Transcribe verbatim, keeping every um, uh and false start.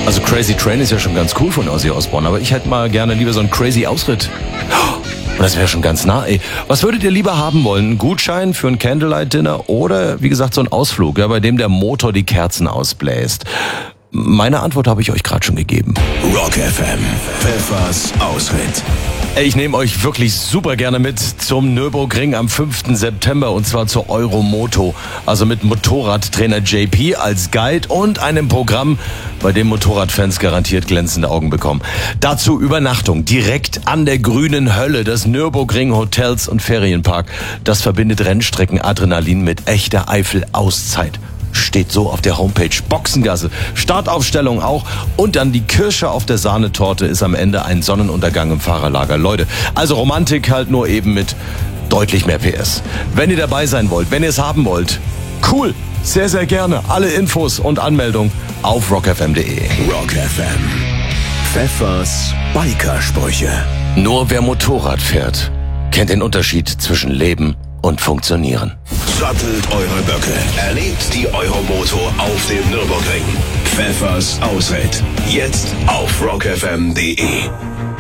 Also Crazy Train ist ja schon ganz cool von Ozzy Osbourne, aber ich hätte mal gerne lieber so einen Crazy Ausritt. Und das wäre schon ganz nah, ey. Was würdet ihr lieber haben wollen? Ein Gutschein für ein Candlelight-Dinner oder, wie gesagt, so ein Ausflug, ja, bei dem der Motor die Kerzen ausbläst? Meine Antwort habe ich euch gerade schon gegeben. Rock F M, Pfeffers Ausritt. Ich nehme euch wirklich super gerne mit zum Nürburgring am fünften September und zwar zur Euromoto. Also mit Motorradtrainer J P als Guide und einem Programm, bei dem Motorradfans garantiert glänzende Augen bekommen. Dazu Übernachtung direkt an der grünen Hölle des Nürburgring Hotels und Ferienpark. Das verbindet Rennstrecken-Adrenalin mit echter Eifel-Auszeit. Steht so auf der Homepage. Boxengasse, Startaufstellung auch und dann die Kirsche auf der Sahnetorte ist am Ende ein Sonnenuntergang im Fahrerlager. Leute, also Romantik halt nur eben mit deutlich mehr P S. Wenn ihr dabei sein wollt, wenn ihr es haben wollt, cool, sehr, sehr gerne. Alle Infos und Anmeldung auf rock f m punkt d e. Rock F M, Pfeffers Bikersprüche. Nur wer Motorrad fährt, kennt den Unterschied zwischen Leben und Funktionieren. Sattelt eure Böcke, erlebt die Euromoto auf dem Nürburgring. Pfeffers Ausritt, jetzt auf rock f m punkt d e.